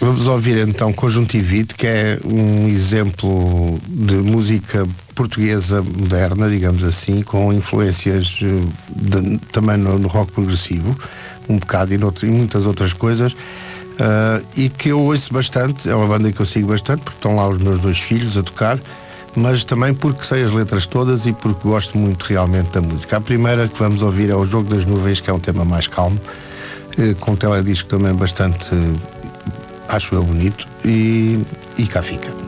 Vamos ouvir então Conjuntivite, que é um exemplo de música portuguesa moderna, digamos assim, com influências também no rock progressivo, um bocado e muitas outras coisas, e que eu ouço bastante. É uma banda que eu sigo bastante, porque estão lá os meus 2 filhos a tocar, mas também porque sei as letras todas e porque gosto muito realmente da música. A primeira que vamos ouvir é O Jogo das Nuvens, que é um tema mais calmo, com um teledisco também bastante, acho eu, bonito, e cá fica.